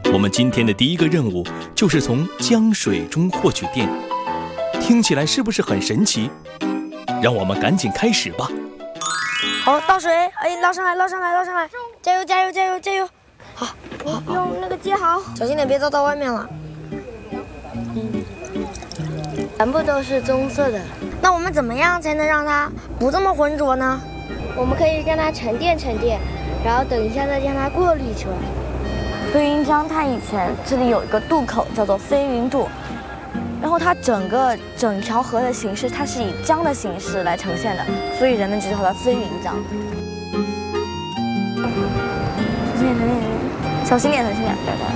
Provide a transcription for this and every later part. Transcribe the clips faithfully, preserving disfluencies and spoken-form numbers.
我们今天的第一个任务就是从江水中获取电，听起来是不是很神奇？让我们赶紧开始吧。 好，倒水，哎，捞上来，捞上来，捞上来，加油，加油，加油，加油！好，好， 用那个接好， 小心点，别倒到外面了。 嗯，全部都是棕色的。 那我们怎么样才能让它不这么浑浊呢？ 我们可以让它沉淀沉淀，然后等一下再将它过滤出来。 飞云江它以前这里有一个渡口叫做飞云渡，然后它整个整条河的形式，它是以江的形式来呈现的，所以人们就叫它飞云江。小心点，小心点，对对。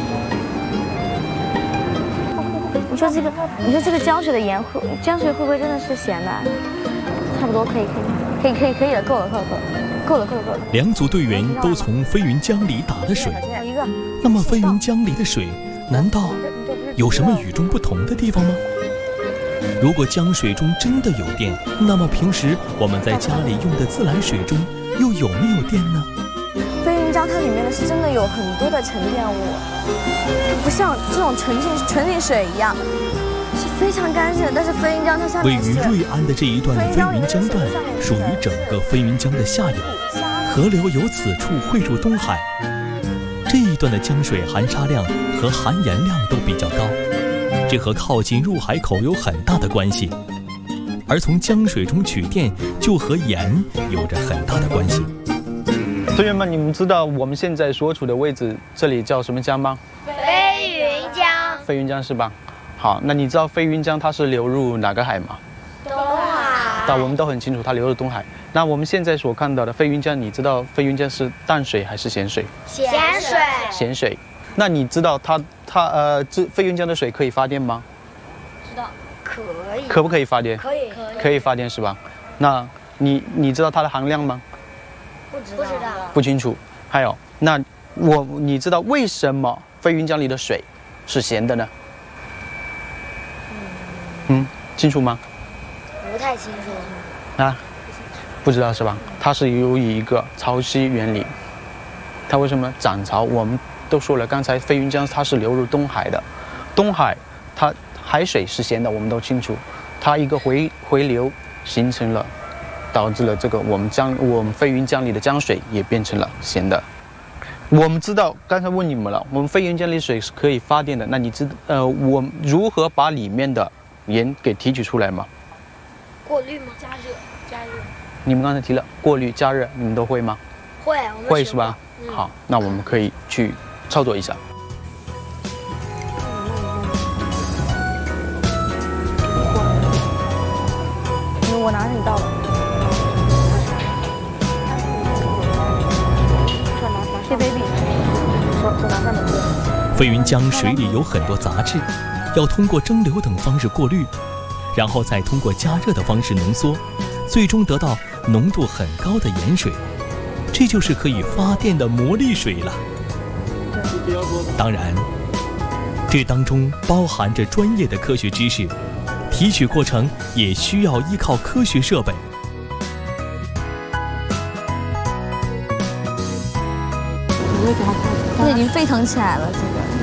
你说这个，你说这个江水的盐会，江水会不会真的是咸的？差不多可以，可以，可以，可以，可以了，够了，够了，够了，够了，够了，够了。 两组队员都从飞云江里打了水，那么飞云江里的水，难道有什么与众不同的地方吗？如果江水中真的有电，那么平时我们在家里用的自来水中又有没有电呢？ 飞云江它里面的是真的有很多的沉淀物，不像这种纯净纯净水一样，是非常干净的。但是飞云江它下面位于瑞安的这一段飞云江段，属于整个飞云江的下游，河流由此处汇入东海。这一段的江水含沙量和含盐量都比较高，这和靠近入海口有很大的关系。而从江水中取电，就和盐有着很大的关系。 队员们，你们知道我们现在所处的位置，这里叫什么江吗？ 飞云江。 飞云江是吧？好，那你知道飞云江它是流入哪个海吗？ 东海。 那我们都很清楚，它流入东海。那我们现在所看到的飞云江，你知道飞云江是淡水还是咸水？ 咸水。 咸水。那你知道它它呃，这飞云江的水可以发电吗？ 知道。可以。 可不可以发电？ 可以。 可以发电是吧？那你你知道它的含量吗？ 不知道， 不清楚。还有，那我你知道为什么飞云江里的水是咸的呢？嗯，清楚吗？ 不太清楚。 啊，不知道是吧？它是由于一个潮汐原理。它为什么涨潮？我们都说了，刚才飞云江它是流入东海的，东海它海水是咸的，我们都清楚。它一个回回流形成了。导致了这个我们江我们飞云江里的江水也变成了咸的。我们知道，刚才问你们了，我们飞云江里水是可以发电的。那你知呃，我们如何把里面的盐给提取出来吗？ 过滤吗？加热，加热。 你们刚才提了过滤、加热，你们都会吗？ 会，我们会是吧？ 嗯、 好，那我们可以去操作一下。 我拿着你倒了。 飞云江水里有很多杂质，要通过蒸馏等方式过滤，然后再通过加热的方式浓缩，最终得到浓度很高的盐水，这就是可以发电的魔力水了。当然，这当中包含着专业的科学知识，提取过程也需要依靠科学设备。 这已经沸腾起来了，这个。